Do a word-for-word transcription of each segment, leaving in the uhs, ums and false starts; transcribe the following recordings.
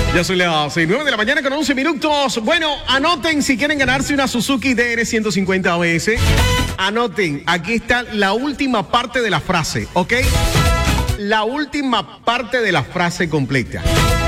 Ya son las nueve de la mañana con once minutos. Bueno, anoten si quieren ganarse una Suzuki D R ciento cincuenta O S. Anoten, aquí está la última parte de la frase, ¿ok? La última parte de la frase completa.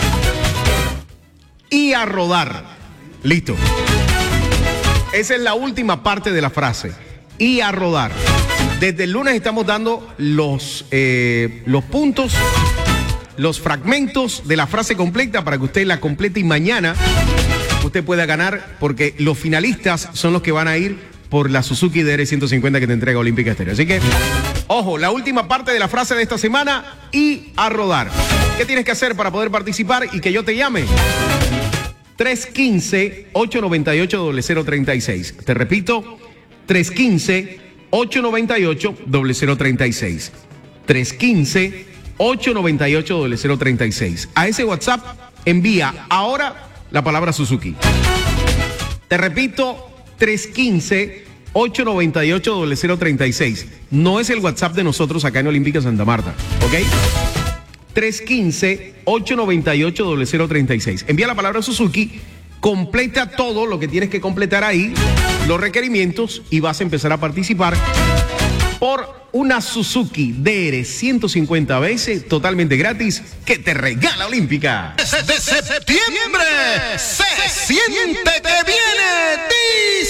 Y a rodar. Listo. Esa es la última parte de la frase. Y a rodar. Desde el lunes estamos dando los, eh, los puntos, los fragmentos de la frase completa para que usted la complete y mañana usted pueda ganar, porque los finalistas son los que van a ir por la Suzuki D R ciento cincuenta que te entrega Olímpica Estéreo. Así que, ojo, la última parte de la frase de esta semana, y a rodar. ¿Qué tienes que hacer para poder participar y que yo te llame? tres uno cinco, ocho nueve ocho, cero cero tres seis. Te repito, tres uno cinco, ocho nueve ocho, cero cero tres seis. tres uno cinco, ocho nueve ocho, cero cero tres seis. A ese WhatsApp envía ahora la palabra Suzuki. Te repito, tres uno cinco, ocho nueve ocho, cero cero tres seis. No es el WhatsApp de nosotros acá en Olímpica Santa Marta, ¿ok? tres uno cinco, ocho nueve ocho, cero cero tres seis. Envía la palabra Suzuki, completa todo lo que tienes que completar ahí, los requerimientos, y vas a empezar a participar por una Suzuki D R ciento cincuenta O S totalmente gratis que te regala Olímpica. Desde septiembre se siente que viene.